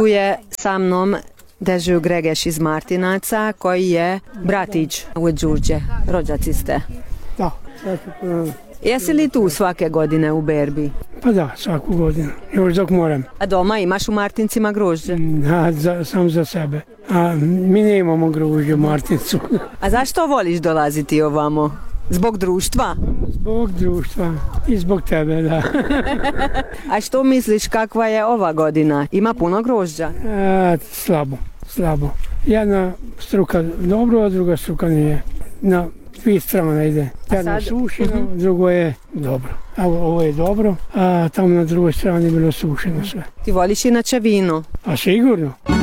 Tu je sa mnom Dežo Gregeš iz Martinaca, koji je bratić u Đurđe. Rođaci ste. Da. Jesi li tu svake godine u berbi? Pa da, svaku godinu. Još dok moram. A doma imaš u Martincima grožđe? Sam za sebe. A mi nemamo grožđe u Martincu. A zašto voliš dolaziti ovamo? Zbog društva? Zbog društva i zbog tebe, da. A što misliš, kakva je ova godina? Ima puno grožđa? Slabo. Jedna struka dobro, a druga struka nije. Na dvije strane ide. Jedno sušeno, drugo je dobro. A ovo je dobro, a tamo na drugoj strani je bilo sušeno sve. Ti voliš inače vino? A sigurno.